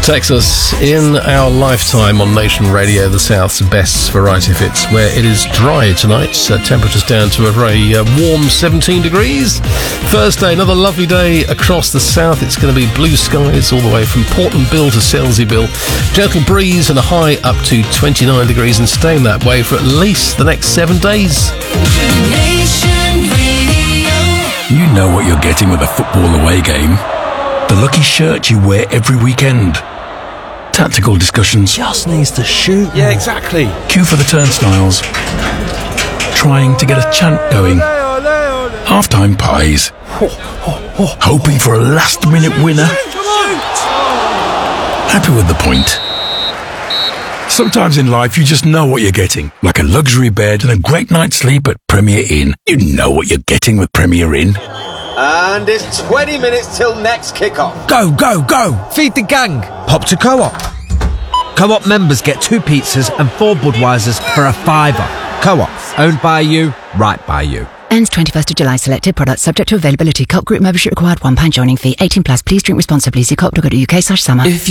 Texas in our lifetime on Nation Radio, the South's best variety hits, where it is dry tonight. Temperatures down to a very warm 17 degrees. Thursday, another lovely day across the South. It's going to be blue skies all the way from Portland Bill to Selseyville. Gentle breeze and a high up to 29 degrees and staying that way for at least the next 7 days. Nation Radio. You know what you're getting with a football away game. The lucky shirt you wear every weekend. Tactical discussions. Just needs to shoot. Yeah, exactly. Queue for the turnstiles. Trying to get a chant going. Half-time pies. Hoping for a last-minute winner. Happy with the point. Sometimes in life you just know what you're getting. Like a luxury bed and a great night's sleep at Premier Inn. You know what you're getting with Premier Inn. And it's 20 minutes till next kickoff. Go, go, go! Feed the gang! Pop to Co-op. Co-op members get 2 pizzas and 4 Budweisers for a £5. Co-op. Owned by you, right by you. Ends 21st of July. Selected products subject to availability. Co-op group membership required. £1 joining fee. 18+. Please drink responsibly. See co-op.co.uk/summer.